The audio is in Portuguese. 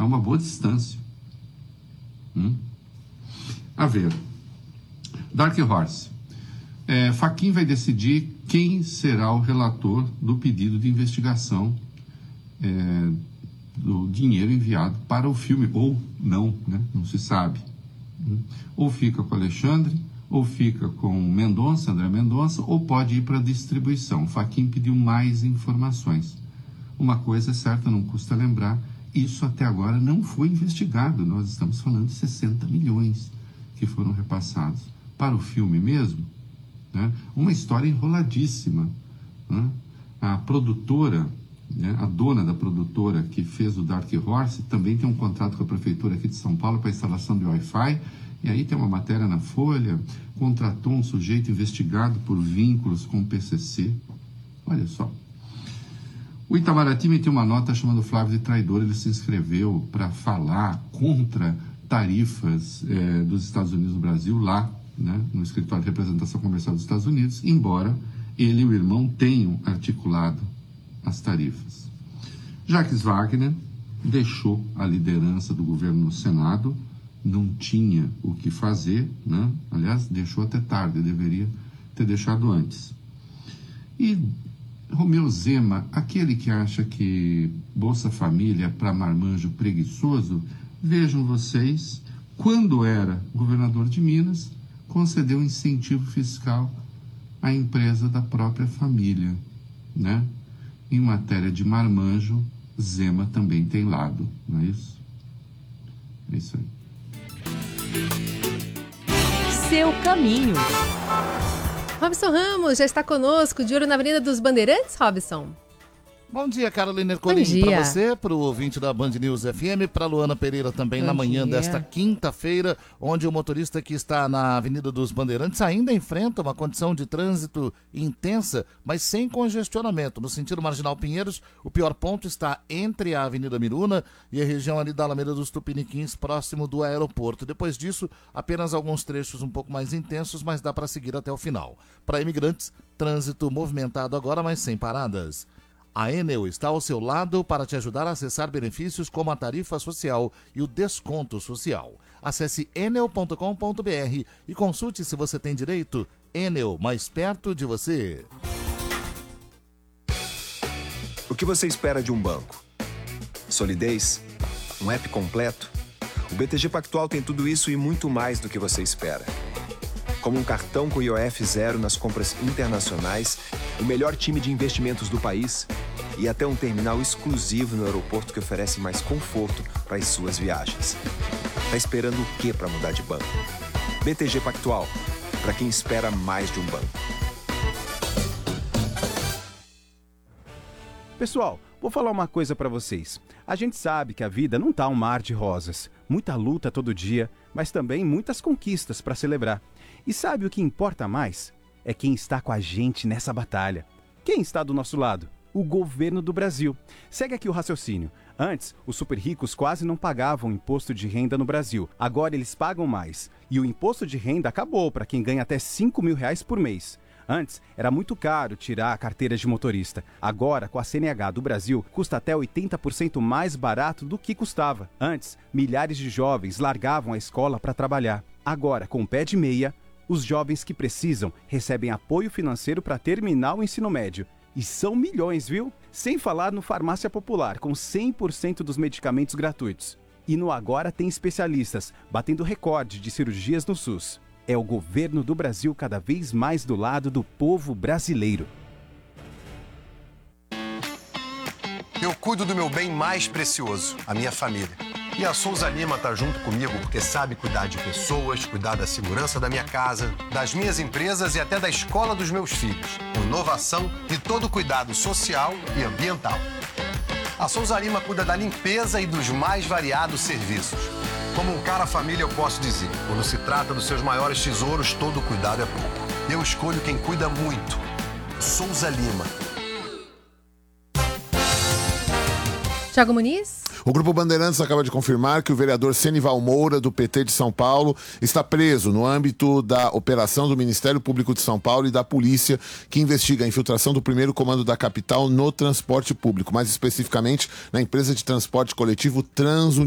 uma boa distância. A ver, Dark Horse. Fachin vai decidir quem será o relator do pedido de investigação do dinheiro enviado para o filme, ou não, né? Não se sabe. Ou fica com Alexandre, ou fica com André Mendonça, ou pode ir para a distribuição. Fachin pediu mais informações. Uma coisa é certa, não custa lembrar, isso até agora não foi investigado. Nós estamos falando de 60 milhões que foram repassados. Para o filme mesmo, né? Uma história enroladíssima. Né? A produtora, né? A dona da produtora que fez o Dark Horse, também tem um contrato com a prefeitura aqui de São Paulo para instalação de Wi-Fi. E aí tem uma matéria na Folha, contratou um sujeito investigado por vínculos com o PCC. Olha só. O Itamaraty meteu uma nota chamando o Flávio de traidor. Ele se inscreveu para falar contra tarifas dos Estados Unidos no Brasil, lá, né, no escritório de representação comercial dos Estados Unidos, embora ele e o irmão tenham articulado as tarifas. Jacques Wagner deixou a liderança do governo no Senado, não tinha o que fazer, né? Aliás, deixou até tarde, deveria ter deixado antes. E Romeu Zema, aquele que acha que Bolsa Família é para marmanjo preguiçoso, vejam vocês, quando era governador de Minas, concedeu incentivo fiscal à empresa da própria família, né? Em matéria de marmanjo, Zema também tem lado, não é isso? É isso aí. Seu caminho. Robson Ramos já está conosco, de olho na Avenida dos Bandeirantes, Robson. Bom dia, Carolina Ercolim, para você, para o ouvinte da Band News FM, para Luana Pereira também na manhã desta quinta-feira, onde o motorista que está na Avenida dos Bandeirantes ainda enfrenta uma condição de trânsito intensa, mas sem congestionamento. No sentido Marginal Pinheiros, o pior ponto está entre a Avenida Miruna e a região ali da Alameda dos Tupiniquins, próximo do aeroporto. Depois disso, apenas alguns trechos um pouco mais intensos, mas dá para seguir até o final. Para imigrantes, trânsito movimentado agora, mas sem paradas. A Enel está ao seu lado para te ajudar a acessar benefícios como a tarifa social e o desconto social. Acesse enel.com.br e consulte se você tem direito. Enel, mais perto de você. O que você espera de um banco? Solidez? Um app completo? O BTG Pactual tem tudo isso e muito mais do que você espera. Como um cartão com IOF zero nas compras internacionais, o melhor time de investimentos do país e até um terminal exclusivo no aeroporto que oferece mais conforto para as suas viagens. Tá esperando o quê para mudar de banco? BTG Pactual, para quem espera mais de um banco. Pessoal, vou falar uma coisa para vocês. A gente sabe que a vida não tá um mar de rosas. Muita luta todo dia, mas também muitas conquistas para celebrar. E sabe o que importa mais? É quem está com a gente nessa batalha. Quem está do nosso lado? O governo do Brasil. Segue aqui o raciocínio. Antes, os super ricos quase não pagavam imposto de renda no Brasil. Agora eles pagam mais. E o imposto de renda acabou para quem ganha até R$5.000 por mês. Antes, era muito caro tirar a carteira de motorista. Agora, com a CNH do Brasil, custa até 80% mais barato do que custava. Antes, milhares de jovens largavam a escola para trabalhar. Agora, com o pé de meia, os jovens que precisam recebem apoio financeiro para terminar o ensino médio. E são milhões, viu? Sem falar no Farmácia Popular, com 100% dos medicamentos gratuitos. E no Agora tem especialistas, batendo recorde de cirurgias no SUS. É o governo do Brasil cada vez mais do lado do povo brasileiro. Eu cuido do meu bem mais precioso, a minha família. E a Souza Lima tá junto comigo porque sabe cuidar de pessoas, cuidar da segurança da minha casa, das minhas empresas e até da escola dos meus filhos. Com inovação e todo o cuidado social e ambiental. A Souza Lima cuida da limpeza e dos mais variados serviços. Como um cara família, eu posso dizer, quando se trata dos seus maiores tesouros, todo cuidado é pouco. Eu escolho quem cuida muito. Souza Lima. Thiago Muniz? O Grupo Bandeirantes acaba de confirmar que o vereador Senival Moura, do PT de São Paulo, está preso no âmbito da operação do Ministério Público de São Paulo e da Polícia, que investiga a infiltração do primeiro comando da capital no transporte público, mais especificamente na empresa de transporte coletivo Transunidade.